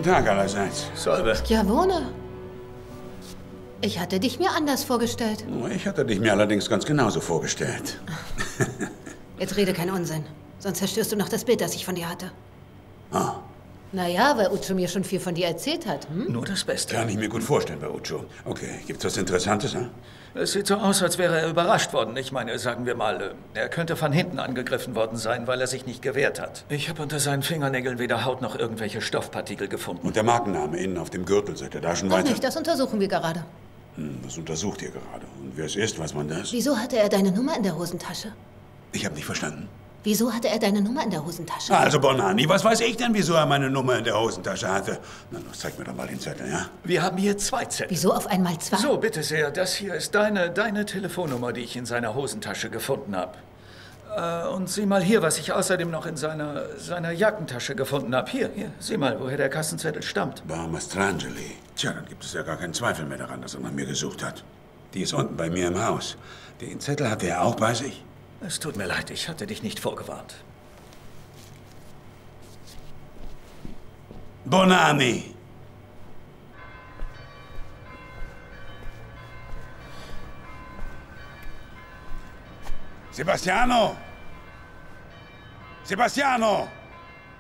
Guten Tag allerseits. Salve. Schiavone. Ich hatte dich mir anders vorgestellt. Ich hatte dich mir allerdings ganz genauso vorgestellt. Jetzt rede keinen Unsinn. Sonst zerstörst du noch das Bild, das ich von dir hatte. Ah, Naja, weil Ucho mir schon viel von dir erzählt hat. Hm? Nur das Beste. kann ich mir gut vorstellen bei Ucho. Okay, gibt's was Interessantes, hm? Es sieht so aus, als wäre er überrascht worden. Ich meine, sagen wir mal, er könnte von hinten angegriffen worden sein, weil er sich nicht gewehrt hat. Ich habe unter seinen Fingernägeln weder Haut noch irgendwelche Stoffpartikel gefunden. Und der Markenname innen auf dem Gürtel, seid ihr da schon Noch weiter? nicht, das untersuchen wir gerade. Das untersucht ihr gerade. Und wer es ist, weiß man das? Wieso hatte er deine Nummer in der Hosentasche? Ich habe nicht verstanden. Wieso hatte er deine Nummer in der Hosentasche? Also Bonanni, was weiß ich denn, wieso er meine Nummer in der Hosentasche hatte? Na, los, zeig mir doch mal den Zettel, ja? Wir haben hier 2 Zettel. Wieso auf einmal 2? So, bitte sehr, das hier ist deine Telefonnummer, die ich in seiner Hosentasche gefunden habe. Und sieh mal hier, was ich außerdem noch in seiner Jackentasche gefunden habe. Hier, sieh mal, woher der Kassenzettel stammt. Bar Mastrangeli. Tja, dann gibt es ja gar keinen Zweifel mehr daran, dass er nach mir gesucht hat. Die ist unten bei mir im Haus. Den Zettel hatte er auch bei sich. Es tut mir leid, ich hatte dich nicht vorgewarnt. Bonanni! Sebastiano! Sebastiano!